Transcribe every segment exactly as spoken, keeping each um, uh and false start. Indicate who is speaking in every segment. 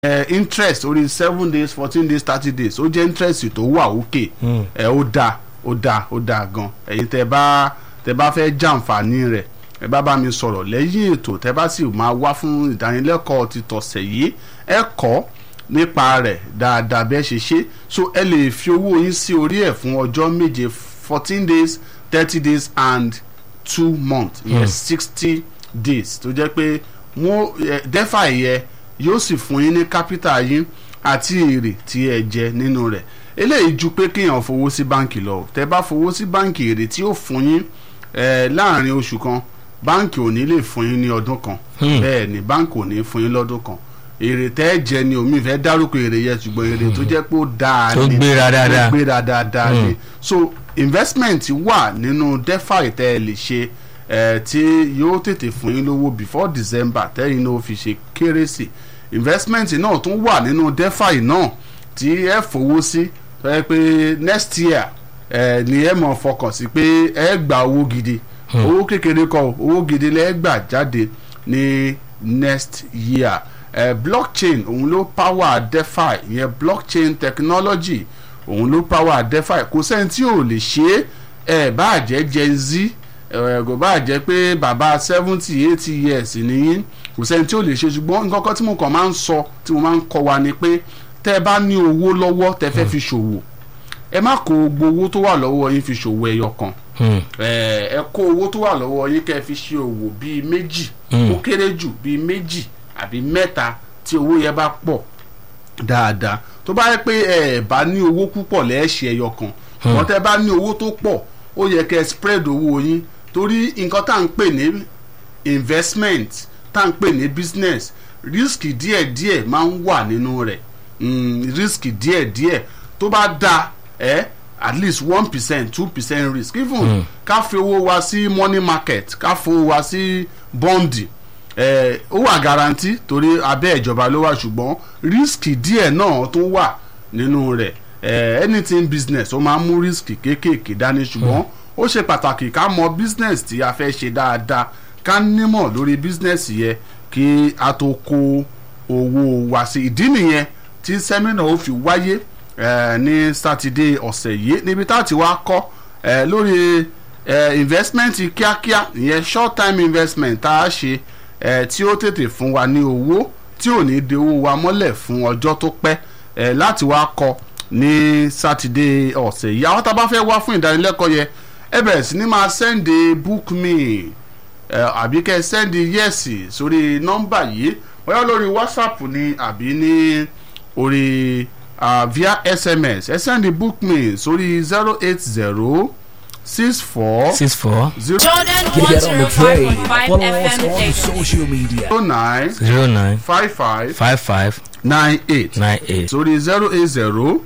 Speaker 1: Uh, interest orí seven days fourteen days thirty days ó jẹ́ interest tó wà òkè ẹ ó dáa ó dáa ó dáa gan ẹ̀yin tẹ́ bá tẹ́ bá fẹ́ jàǹfààní rẹ̀ ẹ bá bá mi sọ̀rọ̀ lẹ́yìn ètò tẹ́ bá sì máa wá fún ìdánilẹ́kọ̀ọ́ ti tọ̀sẹ̀ yìí ẹ kọ́ nípa rẹ̀ dáadáa bẹ́ẹ̀ ṣe ṣe so ẹ lè fi owó yín sí orí ẹ̀ fún ọjọ́ méje fourteen days thirty days and two months ìyẹn sixty days tó jẹ́ pé wọ́n dẹ́fà yẹ yóò sì fún yín ní kápítà yín àti èrè tí ẹ jẹ nínú rẹ̀ eléyìí ju pé kéèyàn fowó sí báǹkì lọ tẹ́ bá fowó sí báǹkì èrè tí ó fún yín láàrin oṣù kan báǹkì ò ní lè fún yín ní ọdún kan bẹ́ẹ̀ ni báǹkì ò ní fún yín lọ́dún kan èrè tẹ́ ẹ jẹ ni omi ìfẹ́ dárúkọ èrè yẹn ṣùgbọ́n èrè tó jẹ́ pé ó dáa ni
Speaker 2: tó gbéra dáadáa
Speaker 1: tó gbéra dáadáa ni so investment wà nínú DeFi tẹ́ ẹ lè ṣe tí yóò tètè fún yín lówó before December tẹ́yìn náà fi ṣe kérésì investment náà tún wà nínú DeFi náà tí ẹ fowó sí tó yẹ pé next year ẹ ní ẹ mọ̀ fọkàn sí pé ẹ gba owó gidi owó kékeré kọ́ owó gidi lẹ gbà jáde ní next year ẹ blockchain òun ló power DeFi ìyẹn blockchain technology òun ló power DeFi kò sẹ́ni tí ò lè ṣe é ẹ bá jẹ́ Gen Z ẹ kò bá jẹ́ pé bàbá seventy eighty years nìyí kò sẹ́ni tí ó lè ṣe ṣùgbọ́n nǹkan kan tí mo kàn máa ń sọ tí mo máa ń kọ́ wa ni pé tẹ́ ẹ bá ní owó lọ́wọ́ tẹ́ fẹ́ fi ṣòwò ẹ má kó gbogbo owó tó wà lọ́wọ́ yín fi ṣòwò ẹyọ kan ẹ kó owó tó wà lọ́wọ́ yín kẹ́ fi ṣe òwò bíi méjì ó kéré jù bíi méjì àbí mẹ́ta tí owó yẹn bá pọ̀ dáadáa tó bá yẹ pé ẹ bá ní owó púpọ̀ lẹ́ẹ̀ṣẹ̀ ẹyọ kan wọ́n tẹ́ bá ní owó tó pọ̀ ó yẹ kẹ́ spread owó yín torí nǹkan tá à ń pè ní investment tá à ń pè ní business risk díẹ̀díẹ̀ máa ń wà nínú rẹ̀ mm, risk díẹ̀díẹ̀ tó bá da eh, at least one percent two percent risk even mm. ká fi owó wa sí money market ká fi owó wa sí bọ́ǹdì ó wà guarantee torí abẹ́ ìjọba ló wà ṣùgbọ́n risk díẹ̀ náà tó wà nínú rẹ̀ eh, anything business ó máa ń mú risk kéékèèké dání ṣùgbọ́n ó ṣe pàtàkì ká mọ business tí a fẹ́ ṣe dáadáa ká nímọ̀ lórí business yẹn kí a tó kó owó wa sí ìdí nìyẹn tí sẹ́mínà ó fi wáyé eh, ní sátidé ọ̀sẹ̀ yìí níbi tá a ti wá kọ́ eh, lórí eh, investment kíákíá ìyẹn short time investment tá a ṣe eh, tí ó tètè fún wa ní owó tí ò ní de owó wa mọ́lẹ̀ fún ọjọ́ tó pẹ́ eh, láti wá kọ́ ní sátidé ọ̀sẹ̀ yìí àwọn tá a bá fẹ́ wá fún ìdánilẹ́kọ̀ọ́ yẹn ẹ bẹ̀rẹ̀ sí ni máa sẹ́ndì book me àbí kẹ́ ẹ sẹ́ndì yẹ́sì sórí nọ́mbà yìí bóyá lórí whatsapp ni àbí ní orí via sms ẹ sẹ́ndì book me sórí zero eight zero six four
Speaker 2: six four
Speaker 1: zero
Speaker 3: Get on the train. Follow us on
Speaker 4: F M
Speaker 3: social media.
Speaker 1: nine
Speaker 2: zero nine
Speaker 1: five five
Speaker 2: five five
Speaker 1: nine eight
Speaker 2: nine eight
Speaker 1: sórí zero eight zero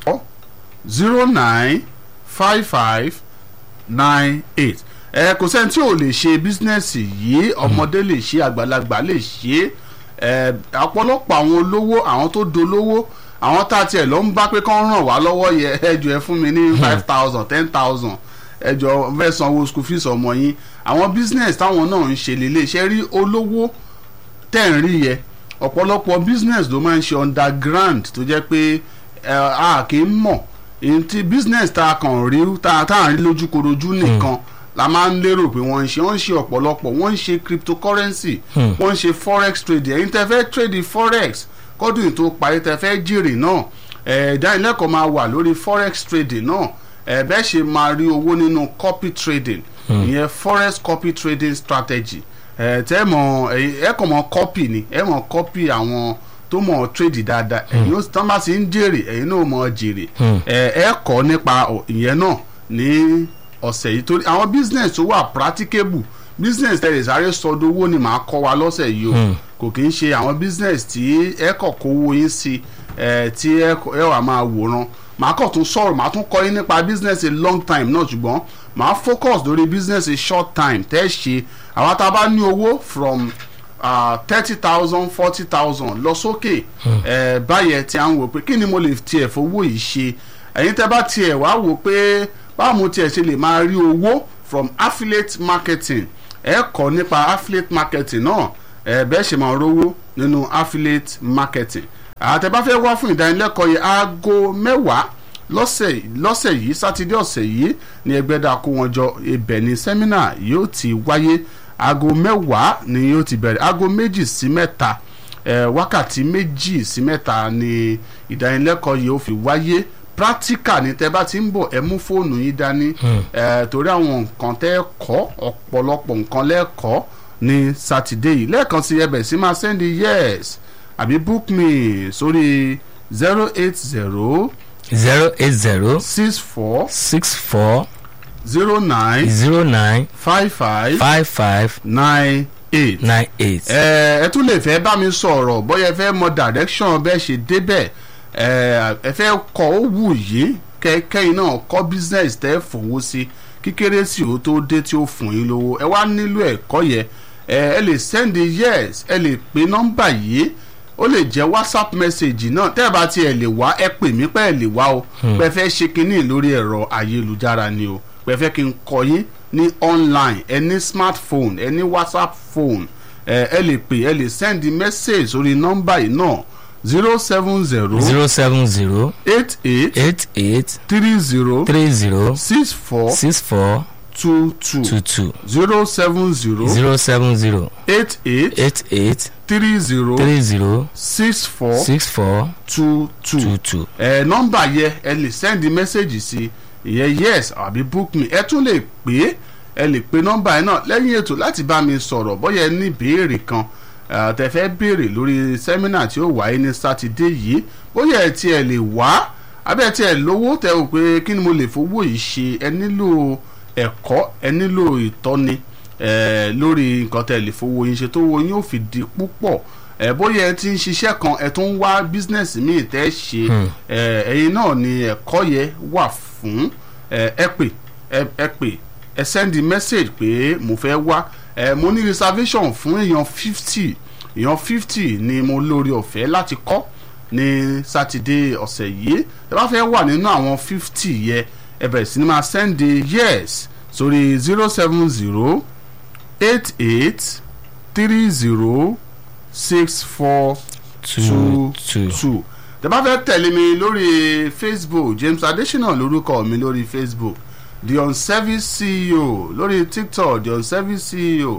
Speaker 1: zero nine five five nine eight ẹ kò sẹ́ni tí ò lè ṣe bísínẹ́sì yìí ọmọdé lè ṣe àgbàlagbà lè ṣe ẹ ọ̀pọ̀lọpọ̀ àwọn olówó àwọn tó dolówó àwọn tá a tiẹ̀ lọ ń bá pé kán ràn wá lọ́wọ́ yẹ ẹjọ́ ẹ fún mi ní five thousand ten thousand ẹjọ́ fẹ́ sanwó school fees ọmọ yín àwọn bísínẹ́sì táwọn náà ń ṣe lélẹ̀ ṣe rí olówó tẹ̀ ń rí yẹ ọ̀pọ̀lọpọ̀ bísínẹ́sì ló máa ń ṣe underground tó jẹ́ pé a kì í mọ̀ ntí business tá a kàn rí tá a rí lójúkorojú nìkan la máa ń lérò pé wọ́n ń ṣe wọ́n ń ṣe ọ̀pọ̀lọpọ̀ wọ́n ń ṣe cryptocurrency wọ́n ń ṣe forex trade ẹ̀yin tẹ́ fẹ́ trade forex kọ́dún tó parí tẹ́ fẹ́ jèrè náà ìdánilẹ́kọ̀ọ́ máa wà lórí forex trading náà bẹ́ẹ̀ ṣe máa rí owó nínú copy trading ìyẹn forex copy trading strategy tẹ́ mọ̀ ẹ kàn mọ̀ copy ni ẹ mọ̀ copy àwọn tó mọ̀ trade dáadáa ẹ̀yin ó tán bá sì ń jèrè ẹ̀yin náà mọ̀ jèrè ẹ kọ́ nípa ìyẹn náà ní ọ̀sẹ̀ yìí torí àwọn business tó wà practicable business tẹ̀lé sáré sọdọ̀ owó ni màá kọ́ wa lọ́sẹ̀ yìí o kò kì í ṣe àwọn business tí ẹ kọ̀ kówó yín sí tí ẹ wà máa wòran màá kọ̀ tún sọ̀rọ̀ màá tún kọ́ yín nípa business a long time náà ṣùgbọ́n màá focus lórí business a short time tẹ́ ṣe àwọn tá a bá ní owó from thirty thousand forty thousand lọ sókè báyẹn tí a ń wò pé kí ni mo lè tiẹ̀ fowó yìí ṣe ẹ̀yin tẹ́ bá tiẹ̀ wá wò pé báwo mo tiẹ̀ ṣe lè máa rí owó from affiliate marketing ẹ kọ́ nípa affiliate marketing náà ẹ bẹ́ẹ̀ ṣe máa rówó nínú affiliate marketing àtẹ̀bá fẹ́ wá fún ìdánilẹ́kọ̀ọ́ yìí aago mẹ́wàá lọ́sẹ̀ lọ́sẹ̀ yìí sátidé ọ̀sẹ̀ yìí ní Ẹgbẹ́dá kó wọn jọ ibẹ̀ ní sẹ́mínà yóò ti wáyé aago mẹ́wàá ni yóò ti bẹ̀rẹ̀ aago méjì sí mẹ́ta eh, wákàtí méjì sí mẹ́ta ni ìdánilẹ́kọ̀ọ́ yìí ó fi wáyé practical ní tẹ́ bá ti ń bọ̀ ẹ mú fóònù yín dání eh, torí àwọn nǹkan tẹ́ kọ́ ọ̀pọ̀lọpọ̀ nǹkan lẹ́kọ̀ọ́ ní sátidé yìí lẹ́ẹ̀kan sí ẹbẹ̀ sí máa sẹ́ndí yes àbí book me sórí zero eight zero
Speaker 2: zero eight zero
Speaker 1: six four
Speaker 2: six four
Speaker 1: zero nine
Speaker 2: zero nine
Speaker 1: five five
Speaker 2: five five
Speaker 1: nine eight
Speaker 2: nine eight.
Speaker 1: ẹ ẹ tún lè fẹ́ bá mi sọ̀rọ̀ bóyá ẹ fẹ́ mọ direction bẹ́ẹ̀ ṣe débẹ̀ ẹ ẹ fẹ́ kọ́ ó wù yìí kẹ́kẹ́yìn náà kọ́ business tẹ́ fowó sí kíkéré sí o tó dé tí ó fún yín lówó ẹ wá nílò ẹ̀kọ́ yẹn ẹ ẹ lè send yes ẹ lè pe nọ́mbà yìí ó lè jẹ́ whatsapp message náà tẹ́ ẹ bá tiẹ̀ lè wá ẹ pè mí pé ẹ lè wá o pé fẹ́ ṣe kinní lórí ẹ̀rọ ayélujára ni o pé fẹ́ kí n kọ́ yín ní online ẹ ní smartphone ẹ ní whatsapp phone ẹ ẹ lè pè ẹ lè send message sórí nọ́mbà yìí náà zero seven zero
Speaker 2: zero seven zero
Speaker 1: eight eight
Speaker 2: eight eight
Speaker 1: three zero
Speaker 2: three zero
Speaker 1: six four
Speaker 2: six four
Speaker 1: two two
Speaker 2: two two
Speaker 1: zero seven zero
Speaker 2: zero seven zero
Speaker 1: eight eight
Speaker 2: eight eight
Speaker 1: three zero
Speaker 2: three zero
Speaker 1: six four
Speaker 2: six four
Speaker 1: two two
Speaker 2: two two.
Speaker 1: ẹ nọ́mbà yẹ ẹ lè send message sí ìyẹn yes àbí book me ẹ tún lè pè ẹ lè pe nọ́mbà yẹn náà lẹ́yìn ètò láti bá mi sọ̀rọ̀ bóyá ẹ ní ìbéèrè kan tẹ́ fẹ́ béèrè lórí sẹ́mínà tí ó wáyé ní sátidé yìí bóyá ẹ tiẹ̀ lè wá abẹ́ tiẹ̀ lówó tẹ́ ò pé kí ni mo lè fowó yìí ṣe ẹ nílò ẹ̀kọ́ ẹ nílò ìtọ́ni ẹ lórí nǹkan tẹ́ lè fowó yín ṣe tó wo yín ó fi di púpọ̀ ẹ bóyá ẹ ti ń ṣiṣẹ́ kan ẹ tún wá bísínẹ́sì míì tẹ́ ṣe ẹ ẹ̀yin náà ni ẹ̀kọ́ yẹn wà fún ẹ ẹ pè ẹ pè ẹ send message pé mo fẹ́ wá ẹ mo ní reservation fún èèyàn fifty èèyàn fifty ni mo lórí ọ̀fẹ́ láti kọ́ ní sátidé ọ̀sẹ̀ yìí ẹ bá fẹ́ wà nínú àwọn fifty yẹ ẹ bẹ̀rẹ̀ sí ni máa send yes sórí zero seven zero eight eight three zero six four two two tẹ́ bá fẹ́ tẹ̀lé mi lórí Facebook James Adesina lórúkọ mi lórí Facebook the on-service C E O lórí TikTok the on-service C E O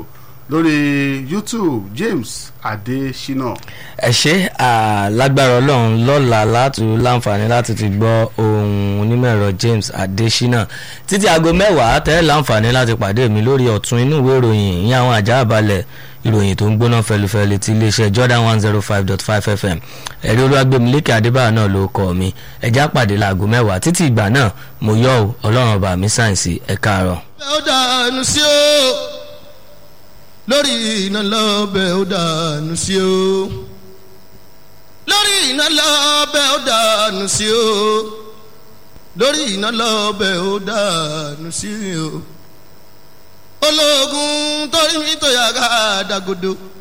Speaker 1: lórí YouTube James Adesina.
Speaker 2: ẹ ṣe lágbára Ọlọ́run lọ́la láti láǹfààní láti ti gbọ́ ohun onímọ̀-ẹ̀rọ James Adesina títí aago mẹ́wàá tẹ́ láǹfààní láti pàdé mi lórí ọ̀tún inú ìwé ìròyìn ìyẹn àwọn àjààbalẹ̀ ìròyìn tó ń gbóná fẹlifẹli ti iléeṣẹ́ Jordan one zero five dot five F M ẹ̀rí olúwàgbẹ̀mílẹ́kẹ̀ adébáyọ̀ náà ló kọ́ mi ẹ̀já pàdé láago mẹ́wàá títí ìgbà náà mo yọ̀ ọ́ ọlọ́run ọba mi sáyẹ̀nsì ẹ̀ káàárọ̀.
Speaker 4: ó dànù sí o lórí iná lọ́bẹ̀ ó dànù sí o lórí iná lọ́bẹ̀ ó dànù sí o lórí iná lọ́bẹ̀ ó dànù sí o ológun torí mi tó yàgá dàgòdò